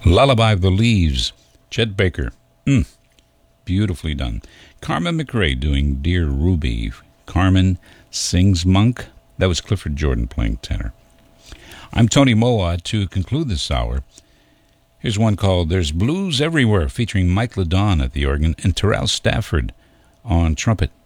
Lullaby of the Leaves, Chet Baker. Beautifully done. Carmen McRae doing Dear Ruby. Carmen sings Monk. That was Clifford Jordan playing tenor. I'm Tony Moa. To conclude this hour, here's one called There's Blues Everywhere, featuring Mike LeDon at the organ and Terrell Stafford on trumpet.